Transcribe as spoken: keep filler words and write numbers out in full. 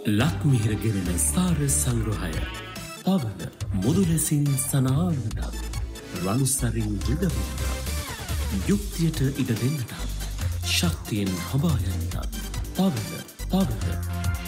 ලක්මිහිර ගෙනෙන සාර සංග්‍රහය පවන මුදුලෙසින් සනාවනට රනුසරින් විදවන්නට යුක්තියට ඉඩ දෙන්නට ශක්තියෙන් හබායන්නට පවන පවන